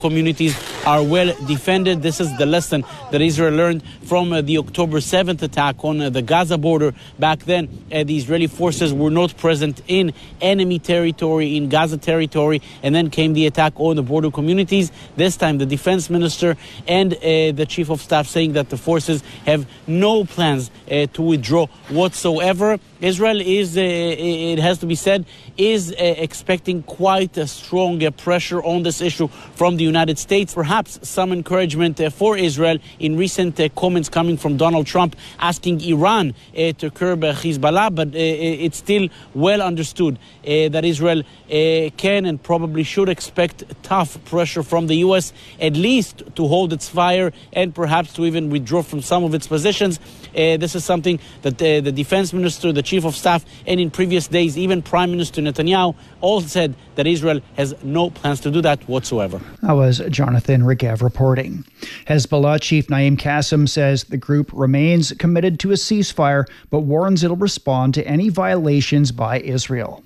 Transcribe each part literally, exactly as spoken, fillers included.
communities are well defended. This is the lesson that Israel learned from uh, the October seventh attack on uh, the Gaza border. Back then, uh, the Israeli forces were not present in enemy territory, in Gaza territory, and then came the attack on the border communities. This time, the defense minister and uh, the chief of staff saying that the forces have no plans uh, to withdraw whatsoever. Israel is, uh, it has to be said, is uh, expecting quite a strong uh, pressure on this issue from the United States. Perhaps some encouragement uh, for Israel in recent uh, comments coming from Donald Trump asking Iran uh, to curb uh, Hezbollah, but uh, it's still well understood uh, that Israel uh, can and probably should expect tough pressure from the U S, at least to hold its fire and perhaps to even withdraw from some of its positions. Uh, this is something that uh, the defense minister, the chief of staff, and in previous days, even Prime Minister Netanyahu all said that Israel has no plans to do that whatsoever. That was Jonathan Regev reporting. Hezbollah chief Naim Qassem says the group remains committed to a ceasefire, but warns it'll respond to any violations by Israel.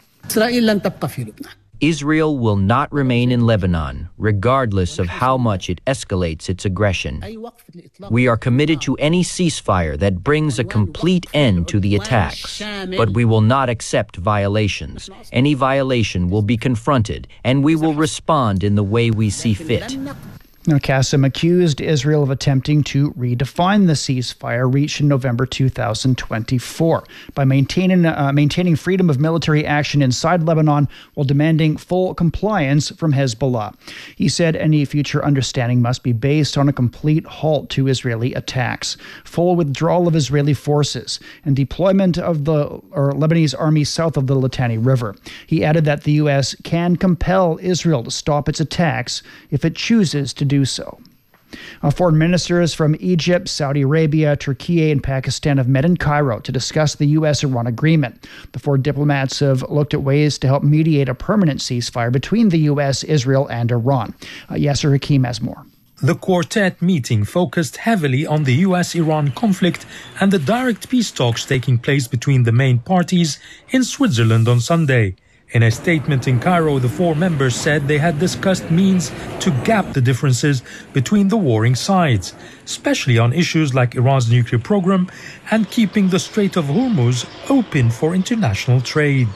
Israel will not remain in Lebanon, regardless of how much it escalates its aggression. We are committed to any ceasefire that brings a complete end to the attacks, but we will not accept violations. Any violation will be confronted, and we will respond in the way we see fit. Now, Qassem accused Israel of attempting to redefine the ceasefire reached in November two thousand twenty-four by maintaining uh, maintaining freedom of military action inside Lebanon while demanding full compliance from Hezbollah. He said any future understanding must be based on a complete halt to Israeli attacks, full withdrawal of Israeli forces, and deployment of the or Lebanese army south of the Litani River. He added that the U S can compel Israel to stop its attacks if it chooses to do do so. Uh, foreign ministers from Egypt, Saudi Arabia, Turkey, and Pakistan have met in Cairo to discuss the U S Iran agreement. The four diplomats have looked at ways to help mediate a permanent ceasefire between the U S, Israel, and Iran. Uh, Yasser Hakim has more. The quartet meeting focused heavily on the U S Iran conflict and the direct peace talks taking place between the main parties in Switzerland on Sunday. In a statement in Cairo, the four members said they had discussed means to gap the differences between the warring sides, especially on issues like Iran's nuclear program and keeping the Strait of Hormuz open for international trade.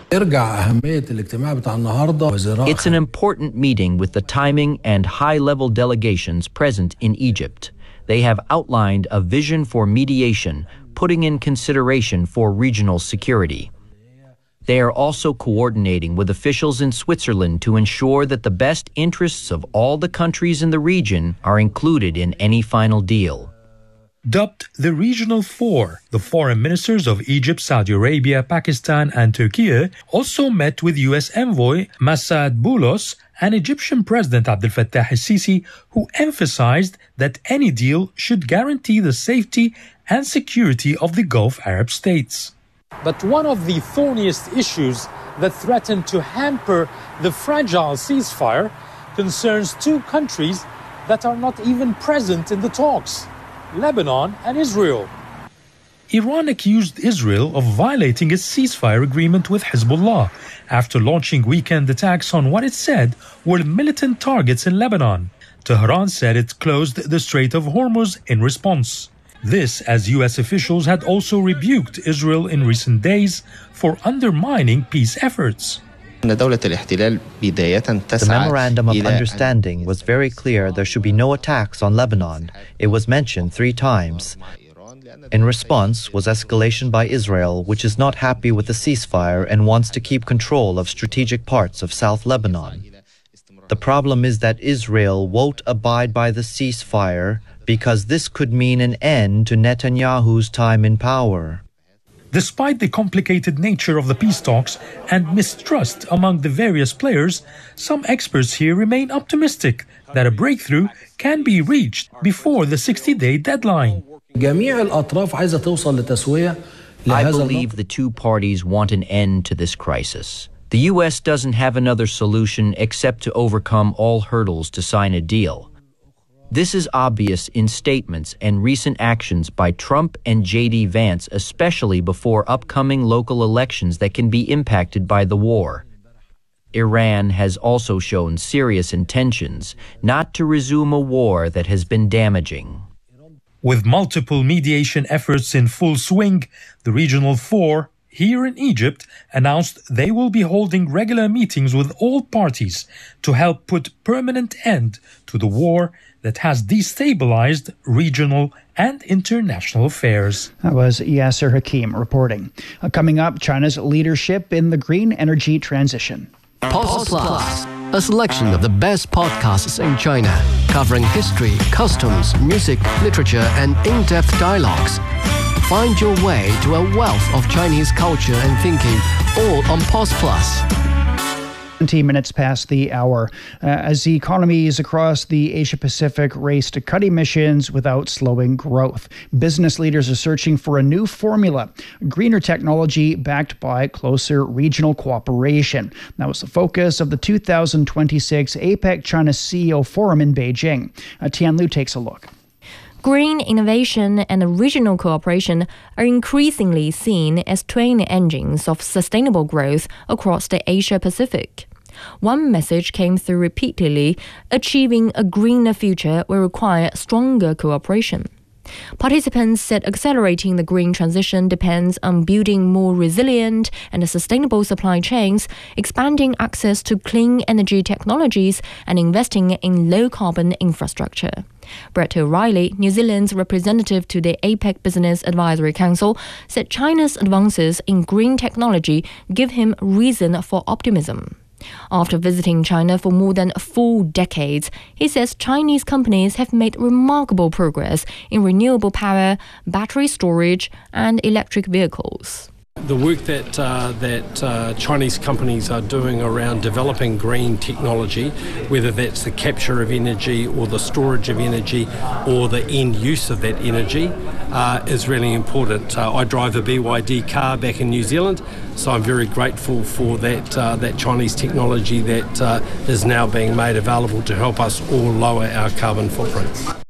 It's an important meeting with the timing and high-level delegations present in Egypt. They have outlined a vision for mediation, putting in consideration for regional security. They are also coordinating with officials in Switzerland to ensure that the best interests of all the countries in the region are included in any final deal. Dubbed the Regional Four, the foreign ministers of Egypt, Saudi Arabia, Pakistan, and Turkey also met with U S envoy Massad Boulos and Egyptian President Abdel Fattah el-Sisi, who emphasized that any deal should guarantee the safety and security of the Gulf Arab states. But one of the thorniest issues that threaten to hamper the fragile ceasefire concerns two countries that are not even present in the talks, Lebanon and Israel. Iran accused Israel of violating its ceasefire agreement with Hezbollah after launching weekend attacks on what it said were militant targets in Lebanon. Tehran said it closed the Strait of Hormuz in response. This, as U S officials had also rebuked Israel in recent days for undermining peace efforts. The memorandum of understanding was very clear there should be no attacks on Lebanon. It was mentioned three times. In response was escalation by Israel, which is not happy with the ceasefire and wants to keep control of strategic parts of South Lebanon. The problem is that Israel won't abide by the ceasefire because this could mean an end to Netanyahu's time in power. Despite the complicated nature of the peace talks and mistrust among the various players, some experts here remain optimistic that a breakthrough can be reached before the sixty-day deadline. I believe the two parties want an end to this crisis. The U S doesn't have another solution except to overcome all hurdles to sign a deal. This is obvious in statements and recent actions by Trump and J D Vance, especially before upcoming local elections that can be impacted by the war. Iran has also shown serious intentions not to resume a war that has been damaging. With multiple mediation efforts in full swing, the Regional Four here in Egypt announced they will be holding regular meetings with all parties to help put permanent end to the war that has destabilized regional and international affairs. That was Yasser Hakim reporting. Uh, coming up, China's leadership in the green energy transition. Pulse Plus, a selection of the best podcasts in China, covering history, customs, music, literature, and in-depth dialogues. Find your way to a wealth of Chinese culture and thinking, all on Pulse Plus. seventeen minutes past the hour. Uh, as the economies across the Asia-Pacific race to cut emissions without slowing growth, business leaders are searching for a new formula, greener technology backed by closer regional cooperation. That was the focus of the two thousand twenty-six APEC China C E O Forum in Beijing. Uh, Tian Lu takes a look. Green innovation and regional cooperation are increasingly seen as twin engines of sustainable growth across the Asia-Pacific. One message came through repeatedly: achieving a greener future will require stronger cooperation. Participants said accelerating the green transition depends on building more resilient and sustainable supply chains, expanding access to clean energy technologies, and investing in low-carbon infrastructure. Brett O'Reilly, New Zealand's representative to the APEC Business Advisory Council, said China's advances in green technology give him reason for optimism. After visiting China for more than four decades, he says Chinese companies have made remarkable progress in renewable power, battery storage, and electric vehicles. The work that uh, that uh, Chinese companies are doing around developing green technology, whether that's the capture of energy or the storage of energy or the end use of that energy, uh, is really important. Uh, I drive a B Y D car back in New Zealand, so I'm very grateful for that uh, that Chinese technology that uh, is now being made available to help us all lower our carbon footprint.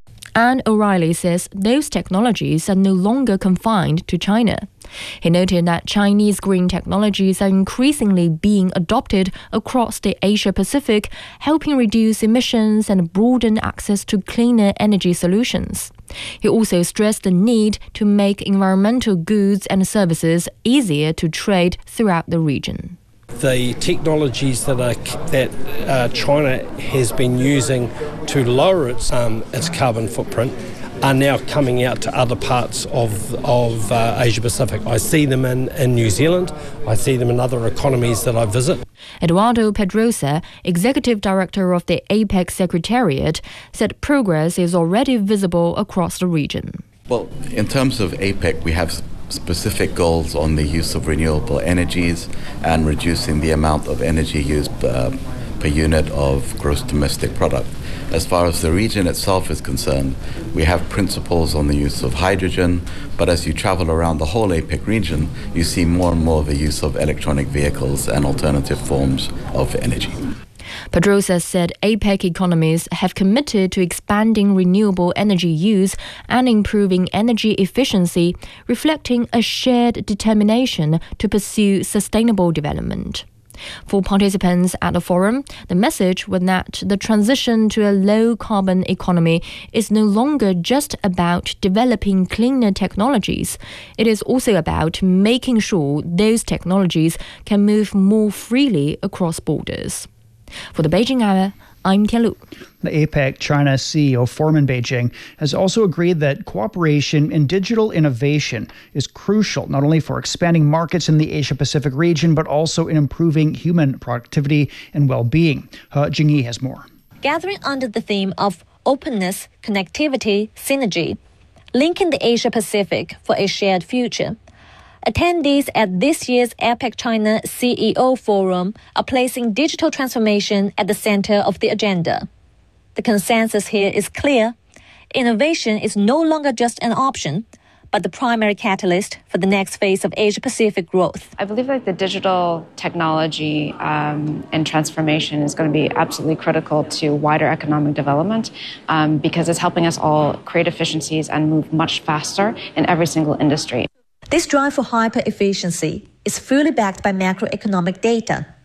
And O'Reilly says those technologies are no longer confined to China. He noted that Chinese green technologies are increasingly being adopted across the Asia-Pacific, helping reduce emissions and broaden access to cleaner energy solutions. He also stressed the need to make environmental goods and services easier to trade throughout the region. The technologies that are, that uh, China has been using to lower its um, its carbon footprint are now coming out to other parts of of uh, Asia Pacific. I see them in, in New Zealand. I see them in other economies that I visit. Eduardo Pedrosa, Executive Director of the APEC Secretariat, said progress is already visible across the region. Well, in terms of APEC, we have specific goals on the use of renewable energies and reducing the amount of energy used uh, per unit of gross domestic product. As far as the region itself is concerned, we have principles on the use of hydrogen, but as you travel around the whole APEC region, you see more and more of the use of electronic vehicles and alternative forms of energy. Pedrosa said APEC economies have committed to expanding renewable energy use and improving energy efficiency, reflecting a shared determination to pursue sustainable development. For participants at the forum, the message was that the transition to a low-carbon economy is no longer just about developing cleaner technologies. It is also about making sure those technologies can move more freely across borders. For the Beijing Hour, I'm Tian Lu. The APEC China C E O Forum in Beijing has also agreed that cooperation in digital innovation is crucial, not only for expanding markets in the Asia-Pacific region, but also in improving human productivity and well-being. Uh, Jing Yi has more. Gathering under the theme of openness, connectivity, synergy, linking the Asia-Pacific for a shared future. Attendees at this year's APEC China C E O Forum are placing digital transformation at the center of the agenda. The consensus here is clear. Innovation is no longer just an option, but the primary catalyst for the next phase of Asia-Pacific growth. I believe that the digital technology um, and transformation is going to be absolutely critical to wider economic development um, because it's helping us all create efficiencies and move much faster in every single industry. This drive for hyper-efficiency is fully backed by macroeconomic data.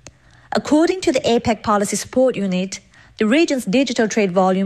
According to the APEC Policy Support Unit, the region's digital trade volume